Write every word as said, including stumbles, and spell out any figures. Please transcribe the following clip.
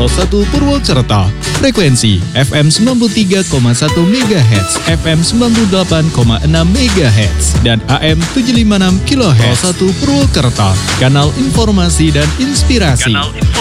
satu Purwokerto. Frekuensi F M sembilan puluh tiga koma satu megahertz, F M sembilan puluh delapan koma enam megahertz, dan A M tujuh ratus lima puluh enam kilohertz. satu Purwokerto, kanal informasi dan inspirasi. Kanal